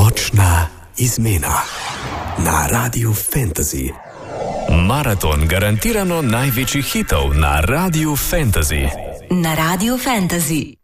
Nočna izmena na Radiu Fantasy. Maraton garantirano največjih hitov na Radiu Fantasy. Na Radiu Fantasy.